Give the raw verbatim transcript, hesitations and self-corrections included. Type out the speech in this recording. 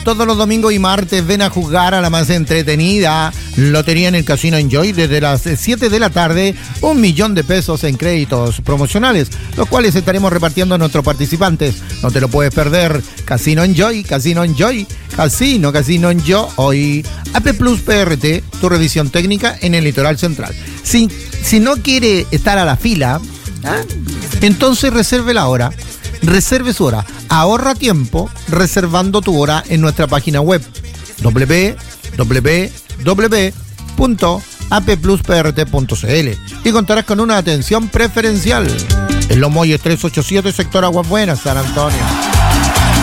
Todos los domingos y martes ven a jugar a la más entretenida lotería en el Casino Enjoy desde las siete de la tarde, un millón de pesos en créditos promocionales, los cuales estaremos repartiendo a nuestros participantes. No te lo puedes perder. Casino Enjoy, Casino Enjoy, Casino, Casino Enjoy. A P Plus P R T, tu revisión técnica en el litoral central. Si, si no quiere estar a la fila, ¿ah? entonces reserve la hora. Reserve su hora. Ahorra tiempo reservando tu hora en nuestra página web doble u doble u doble u punto a p plus p r t punto c l y contarás con una atención preferencial. En Los Molles trescientos ochenta y siete, sector Aguas Buenas, San Antonio.